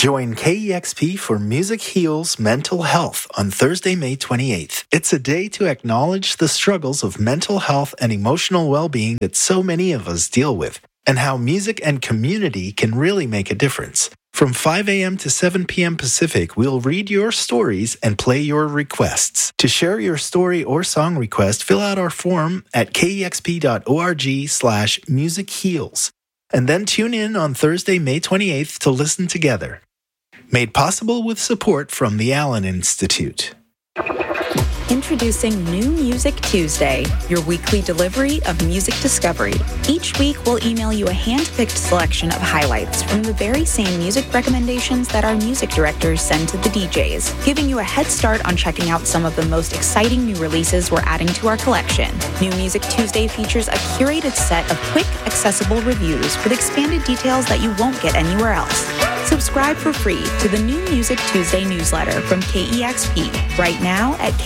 Join KEXP for Music Heals Mental Health on Thursday, May 28th. It's a day to acknowledge the struggles of mental health and emotional well-being that so many of us deal with, and how music and community can really make a difference. From 5 a.m. to 7 p.m. Pacific, we'll read your stories and play your requests. To share your story or song request, fill out our form at kexp.org/musicheals. And then tune in on Thursday, May 28th to listen together. Made possible with support from the Allen Institute. Introducing New Music Tuesday, your weekly delivery of music discovery. Each week, we'll email you a hand-picked selection of highlights from the very same music recommendations that our music directors send to the DJs, giving you a head start on checking out some of the most exciting new releases we're adding to our collection. New Music Tuesday features a curated set of quick, accessible reviews with expanded details that you won't get anywhere else. Subscribe for free to the New Music Tuesday newsletter from KEXP right now at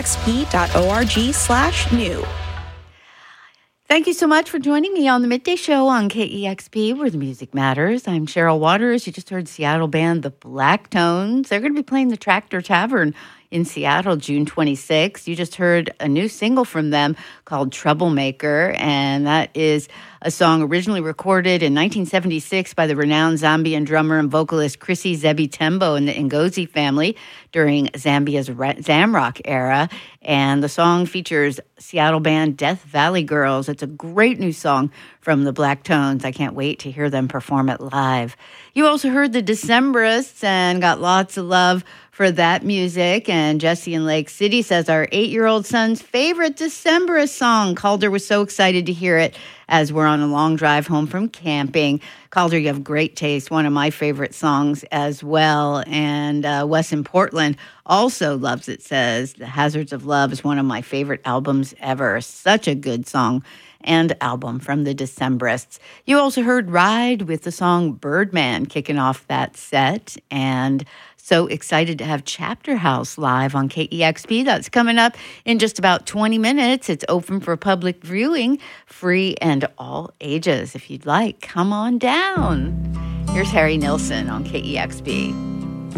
kexp.org/new. Thank you so much for joining me on the Midday Show on KEXP, where the music matters. I'm Cheryl Waters. You just heard Seattle band The Black Tones. They're going to be playing the Tractor Tavern in Seattle, June 26th. You just heard a new single from them called Troublemaker, and that is a song originally recorded in 1976 by the renowned Zambian drummer and vocalist Chrissy Zebi Tembo and the Ngozi family during Zambia's Zamrock era. And the song features Seattle band Death Valley Girls. It's a great new song from the Black Tones. I can't wait to hear them perform it live. You also heard the Decemberists and got lots of love for that music. And Jesse in Lake City says our 8-year-old son's favorite Decemberist song. Calder was so excited to hear it as we're on a long drive home from camping. Calder, you have great taste. One of my favorite songs as well. And Wes in Portland also loves it, says The Hazards of Love is one of my favorite albums ever. Such a good song and album from the Decemberists. You also heard Ride with the song Birdman kicking off that set. And so excited to have Chapter House live on KEXP. That's coming up in just about 20 minutes. It's open for public viewing, free and all ages. If you'd like, come on down. Here's Harry Nilsson on KEXP.